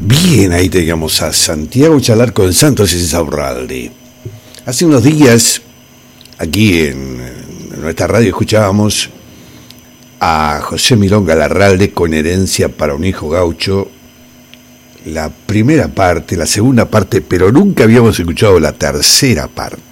Bien, ahí teníamos a Santiago Chalar con Santos Insaurralde. Hace unos días, aquí en nuestra radio, escuchábamos a José Milonga Larralde con Herencia para un hijo gaucho. La primera parte, la segunda parte, pero nunca habíamos escuchado la tercera parte.